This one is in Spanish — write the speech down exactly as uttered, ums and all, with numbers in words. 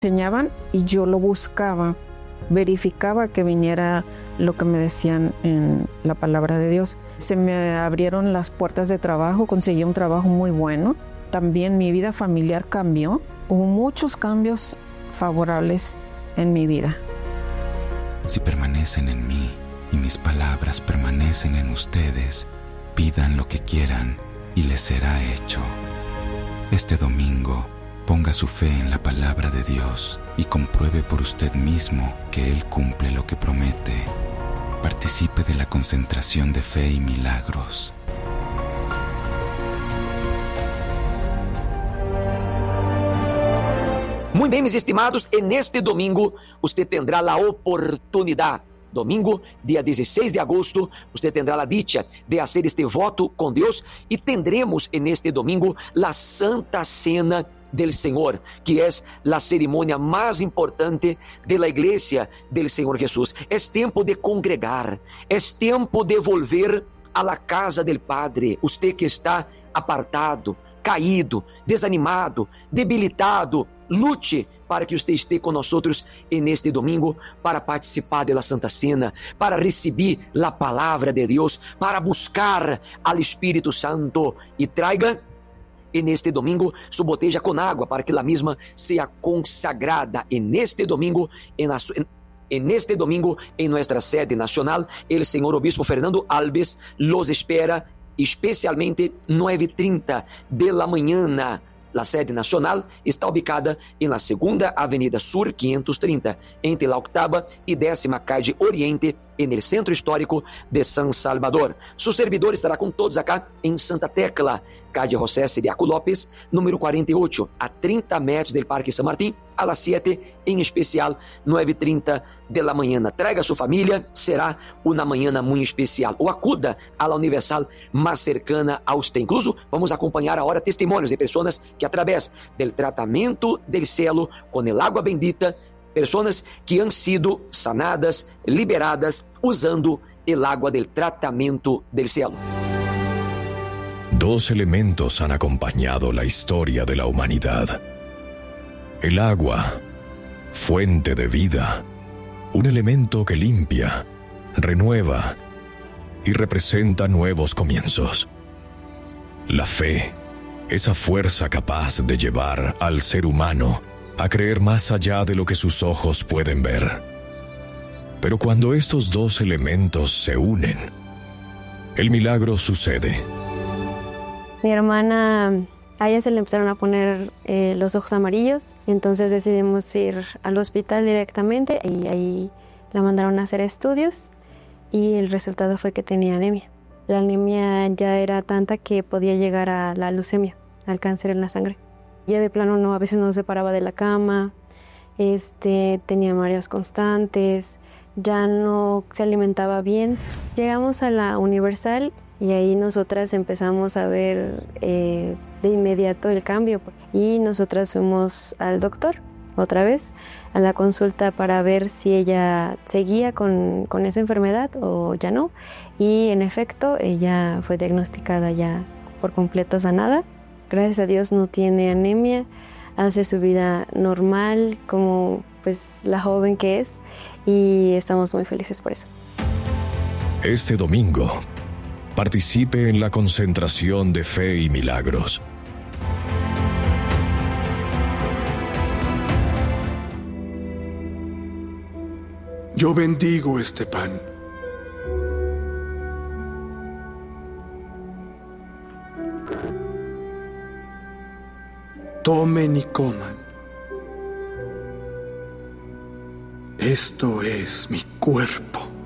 enseñaban y yo lo buscaba, verificaba que viniera lo que me decían en la palabra de Dios. Se me abrieron las puertas de trabajo, conseguí un trabajo muy bueno. También mi vida familiar cambió. Hubo muchos cambios favorables en mi vida. Si permanecen en mí y mis palabras permanecen en ustedes, pidan lo que quieran y les será hecho. Este domingo, ponga su fe en la palabra de Dios y compruebe por usted mismo que Él cumple lo que promete. Participe de la concentración de fe y milagros. Muy bien, mis estimados, en este domingo usted tendrá la oportunidad. Domingo, dia dezesseis de agosto, usted tendrá la dicha de hacer este voto con Dios y tendremos en este domingo la Santa Cena del Señor, que es la ceremonia más importante de la iglesia del Señor Jesús. Es tiempo de congregar, es tiempo de volver a la casa del Padre. Usted que está apartado, caído, desanimado, debilitado, lute para que usted esté con nosotros en este domingo para participar de la Santa Cena, para recibir la palabra de Dios, para buscar al Espíritu Santo y traiga en este domingo su botella con agua para que la misma sea consagrada. En este domingo, en la, en, en este domingo, en nuestra sede nacional, el señor obispo Fernando Alves los espera especialmente nueve y treinta de la mañana. La sede nacional está ubicada en la Segunda Avenida Sur quinhentos e trinta, entre la octava y décima calle Oriente, en el centro histórico de San Salvador. Su servidor estará con todos acá en Santa Tecla, calle José Siriaco López, número cuarenta y ocho, a treinta metros del Parque San Martín, a las siete, en especial nueve y treinta de la mañana. Traiga a su familia, será una mañana muy especial. O acuda a la Universal más cercana a usted. Incluso vamos a acompañar ahora testimonios de personas que a través del tratamiento del cielo con el agua bendita, personas que han sido sanadas, liberadas, usando el agua del tratamiento del cielo. Dos elementos han acompañado la historia de la humanidad. El agua, fuente de vida, un elemento que limpia, renueva y representa nuevos comienzos. La fe, esa fuerza capaz de llevar al ser humano a creer más allá de lo que sus ojos pueden ver. Pero cuando estos dos elementos se unen, el milagro sucede. Mi hermana, a ella se le empezaron a poner eh, los ojos amarillos, y entonces decidimos ir al hospital directamente y ahí la mandaron a hacer estudios y el resultado fue que tenía anemia. La anemia ya era tanta que podía llegar a la leucemia, al cáncer en la sangre. Ya de plano no, a veces no se paraba de la cama, este, tenía mareos constantes, ya no se alimentaba bien. Llegamos a la Universal y ahí nosotras empezamos a ver eh, de inmediato el cambio. Y nosotras fuimos al doctor otra vez a la consulta para ver si ella seguía con, con esa enfermedad o ya no. Y en efecto, ella fue diagnosticada ya por completo sanada. Gracias a Dios no tiene anemia, hace su vida normal como pues la joven que es y estamos muy felices por eso. Este domingo, participe en la concentración de fe y milagros. Yo bendigo este pan. Tomen y coman. Esto es mi cuerpo.